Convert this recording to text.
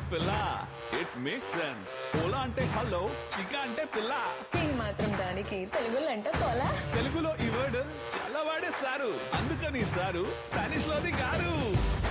పిల్ల. It make sense. పోలా అంటే హలో, చికా అంటే పిల్ల. ఈ మాత్రం దానికి తెలుగులో అంటే పోలా. తెలుగులో ఈ వర్డ్ చాలా వాడేస్తారు, అందుకని సారు స్పానిష్ లోది గారు.